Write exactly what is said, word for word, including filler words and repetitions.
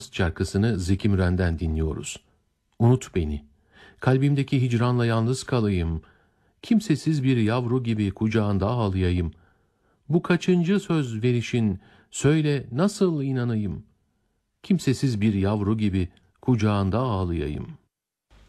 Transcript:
şarkısını Zeki Müren'den dinliyoruz. Unut beni. Kalbimdeki hicranla yalnız kalayım. Kimsesiz bir yavru gibi kucağında ağlayayım. Bu kaçıncı söz verişin, söyle nasıl inanayım? Kimsesiz bir yavru gibi kucağında ağlayayım.